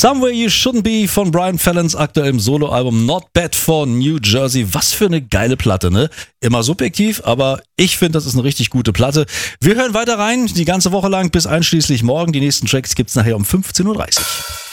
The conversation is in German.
Somewhere You Shouldn't Be von Brian Fallons aktuellem Soloalbum Not Bad for New Jersey. Was für eine geile Platte, ne? Immer subjektiv, aber ich finde, das ist eine richtig gute Platte. Wir hören weiter rein, die ganze Woche lang bis einschließlich morgen. Die nächsten Tracks gibt's nachher um 15.30 Uhr.